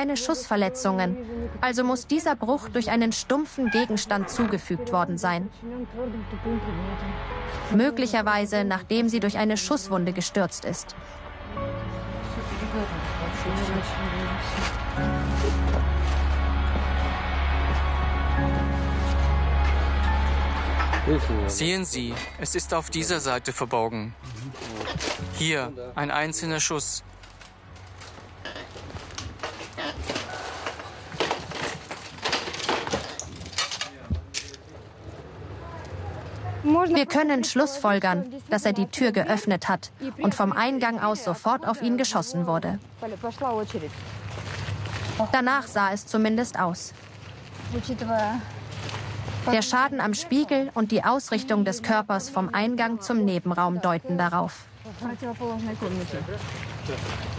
keine Schussverletzungen, also muss dieser Bruch durch einen stumpfen Gegenstand zugefügt worden sein. Möglicherweise, nachdem sie durch eine Schusswunde gestürzt ist. Sehen Sie, es ist auf dieser Seite verborgen. Hier, ein einzelner Schuss. Wir können schlussfolgern, dass er die Tür geöffnet hat und vom Eingang aus sofort auf ihn geschossen wurde. Danach sah es zumindest aus. Der Schaden am Spiegel und die Ausrichtung des Körpers vom Eingang zum Nebenraum deuten darauf.